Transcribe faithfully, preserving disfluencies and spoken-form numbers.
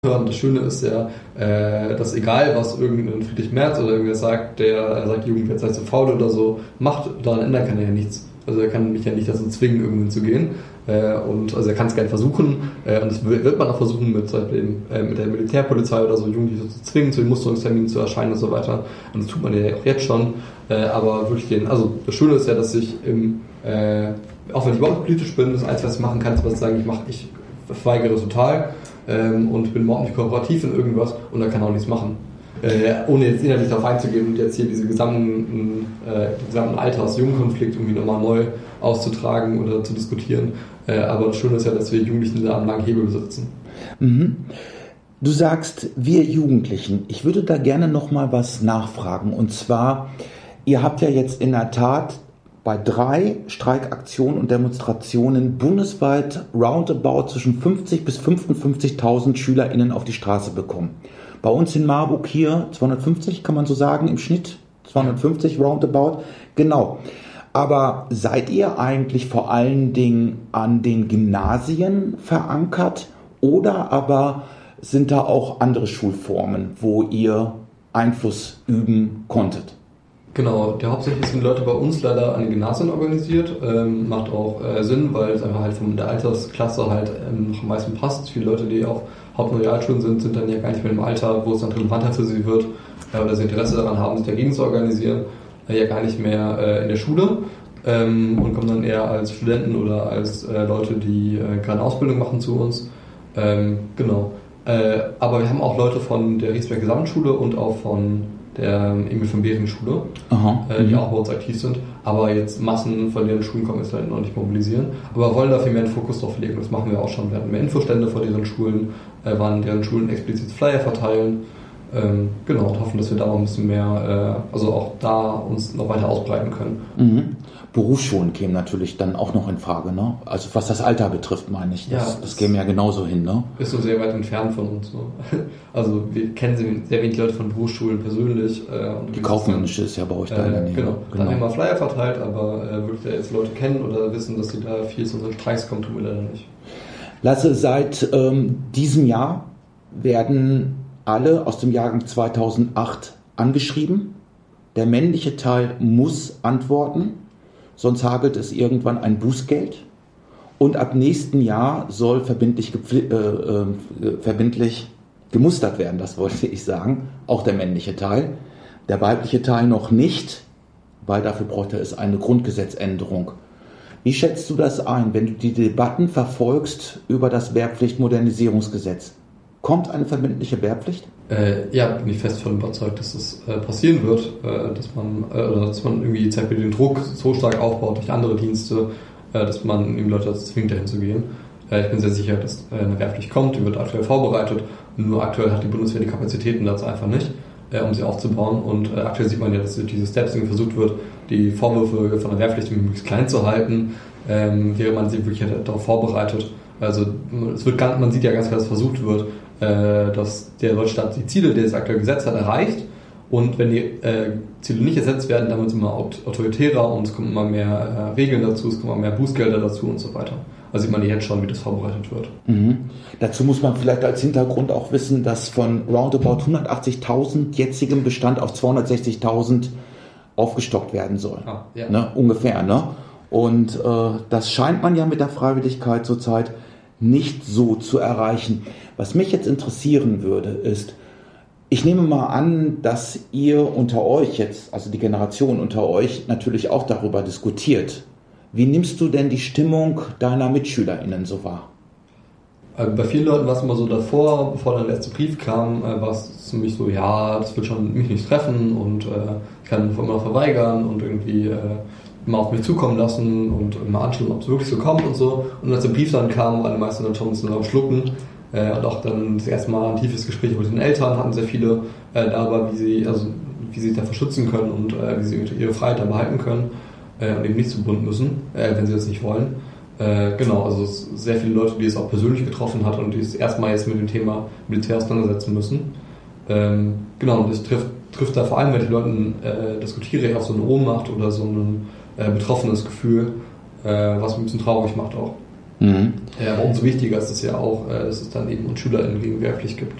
Das Schöne ist ja, äh, dass egal was irgendein Friedrich Merz oder irgendwer sagt, der er sagt, die Jugend wird seid so faul oder so, macht, daran ändern kann er ja nichts. Also er kann mich ja nicht dazu zwingen, irgendwo zu gehen. Äh, und also er kann es gerne versuchen. Äh, und das wird man auch versuchen, mit, dem, äh, mit der Militärpolizei oder so Jugendliche zu zwingen, zu den Musterungsterminen zu erscheinen und so weiter. Und das tut man ja auch jetzt schon. Äh, aber wirklich den, also das Schöne ist ja, dass ich im, äh, auch wenn ich überhaupt politisch bin, das Einzige, was ich machen kann, ist was sagen, ich mache, ich verweigere total. Ähm, und bin überhaupt nicht kooperativ in irgendwas und da kann auch nichts machen. Äh, ohne jetzt inhaltlich darauf einzugehen und jetzt hier diese gesamten, äh, den gesamten Alters-Jungen-Konflikt irgendwie nochmal neu auszutragen oder zu diskutieren. Äh, aber das Schöne ist ja, dass wir Jugendlichen da am langen Hebel besitzen. Mhm. Du sagst, wir Jugendlichen. Ich würde da gerne nochmal was nachfragen. Und zwar, ihr habt ja jetzt in der Tat bei drei Streikaktionen und Demonstrationen bundesweit roundabout zwischen fünfzig bis fünfundfünfzigtausend SchülerInnen auf die Straße bekommen. Bei uns in Marburg hier zweihundertfünfzig, kann man so sagen, im Schnitt zweihundertfünfzig roundabout. Genau. Aber seid ihr eigentlich vor allen Dingen an den Gymnasien verankert oder aber sind da auch andere Schulformen, wo ihr Einfluss üben konntet? Genau, der hauptsächlich sind Leute bei uns leider an den Gymnasien organisiert. Ähm, macht auch äh, Sinn, weil es einfach halt von der Altersklasse halt ähm, noch am meisten passt. Viele Leute, die auf Haupt- und Realschulen sind, sind dann ja gar nicht mehr im Alter, wo es dann relevanter für sie wird äh, oder sie Interesse daran haben, sich dagegen zu organisieren, äh, ja gar nicht mehr äh, in der Schule ähm, und kommen dann eher als Studenten oder als äh, Leute, die äh, gerade Ausbildung machen zu uns. Ähm, genau. Äh, aber wir haben auch Leute von der Riesberg Gesamtschule und auch von der Emil von Behring Schule, äh, die auch bei uns aktiv sind, aber jetzt Massen von deren Schulen kommen jetzt halt noch nicht mobilisieren, aber wollen dafür mehr einen Fokus drauf legen, das machen wir auch schon, wir hatten mehr Infostände vor deren Schulen, äh, waren deren Schulen explizit Flyer verteilen, ähm, genau, und hoffen, dass wir da noch ein bisschen mehr, äh, also auch da uns noch weiter ausbreiten können. Mhm. Berufsschulen kämen natürlich dann auch noch in Frage, ne? Also was das Alter betrifft, meine ich, das, ja, das, das käme ja genauso hin, ne? Ist so sehr weit entfernt von uns, ne? Also wir kennen sehr wenig Leute von Berufsschulen persönlich. Äh, und die kaufmännische ist ja bei euch äh, da in der Nähe. Genau, dann haben wir mal Flyer verteilt, aber äh, wirklich da jetzt Leute kennen oder wissen, dass sie da viel zu unseren Streiks kommen, tun wir leider nicht. Lasse, seit ähm, diesem Jahr werden alle aus dem Jahrgang zweitausendacht angeschrieben. Der männliche Teil muss antworten, sonst hagelt es irgendwann ein Bußgeld. Und ab nächsten Jahr soll verbindlich, gepfli- äh, äh, verbindlich gemustert werden, das wollte ich sagen, auch der männliche Teil. Der weibliche Teil noch nicht, weil dafür bräuchte es eine Grundgesetzänderung. Wie schätzt du das ein, wenn du die Debatten verfolgst über das Wehrpflichtmodernisierungsgesetz? Kommt eine verbindliche Wehrpflicht? Äh, ja, bin ich fest davon überzeugt, dass das äh, passieren wird, äh, dass man äh, oder dass man irgendwie zum Beispiel den Druck so stark aufbaut durch andere Dienste, äh, dass man eben Leute dazu zwingt, dahin zu gehen. Äh, ich bin sehr sicher, dass äh, eine Wehrpflicht kommt, die wird aktuell vorbereitet. Nur aktuell hat die Bundeswehr die Kapazitäten dazu einfach nicht, äh, um sie aufzubauen. Und äh, aktuell sieht man ja, dass diese Steps irgendwie versucht wird, die Vorwürfe von der Wehrpflicht möglichst klein zu halten, ähm, während man sie wirklich halt darauf vorbereitet. Also es wird ganz, man sieht ja ganz klar, dass versucht wird, äh, dass der deutsche Staat die Ziele, die das aktuelle Gesetz hat, erreicht. Und wenn die äh, Ziele nicht ersetzt werden, dann wird es immer autoritärer und es kommen immer mehr äh, Regeln dazu, es kommen immer mehr Bußgelder dazu und so weiter. Also sieht man jetzt schon, wie das vorbereitet wird. Mhm. Dazu muss man vielleicht als Hintergrund auch wissen, dass von roundabout hundertachtzigtausend jetzigem Bestand auf zweihundertsechzigtausend aufgestockt werden soll. Ah, ja. Ne? Ungefähr. Ne? Und äh, das scheint man ja mit der Freiwilligkeit zurzeit nicht so zu erreichen. Was mich jetzt interessieren würde, ist, ich nehme mal an, dass ihr unter euch jetzt, also die Generation unter euch, natürlich auch darüber diskutiert. Wie nimmst du denn die Stimmung deiner MitschülerInnen so wahr? Also bei vielen Leuten war es immer so davor, bevor dann der letzte Brief kam, war es ziemlich so, ja, das wird schon mich nicht treffen und äh, ich kann immer noch verweigern und irgendwie äh, immer auf mich zukommen lassen und immer anschauen, ob es wirklich so kommt und so. Und als der Brief dann kam, waren die meisten dann schon ein bisschen am Schlucken. Äh, und auch dann das erste Mal ein tiefes Gespräch mit den Eltern hatten sehr viele äh, darüber, wie sie, also wie sie sich davor schützen können und äh, wie sie ihre Freiheit dann behalten können äh, und eben nicht zu bunt müssen, äh, wenn sie das nicht wollen. Äh, genau, also es sind sehr viele Leute, die es auch persönlich getroffen hat und die es erstmal jetzt mit dem Thema Militär auseinandersetzen müssen. Ähm, genau, und das trifft, trifft da vor allem, wenn ich Leuten äh, diskutiere, auch so eine Ohnmacht oder so ein äh, betroffenes Gefühl, äh, was mich ein bisschen traurig macht auch. Mhm. Ja, aber umso wichtiger ist es ja auch, dass es dann eben uns SchülerInnen gegenwehrpflicht gibt.